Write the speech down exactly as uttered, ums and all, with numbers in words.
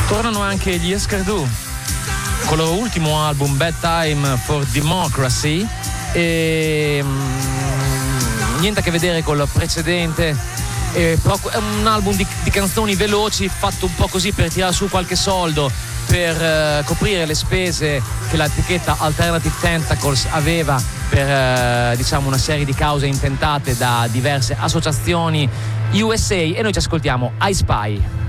Tornano anche gli Escardù con il loro ultimo album Bad Time for Democracy e mm, niente a che vedere col precedente, e però è un album di, di canzoni veloci fatto un po' così per tirare su qualche soldo, per eh, coprire le spese che l'etichetta Alternative Tentacles aveva per eh, diciamo una serie di cause intentate da diverse associazioni U S A. E noi ci ascoltiamo I Spy.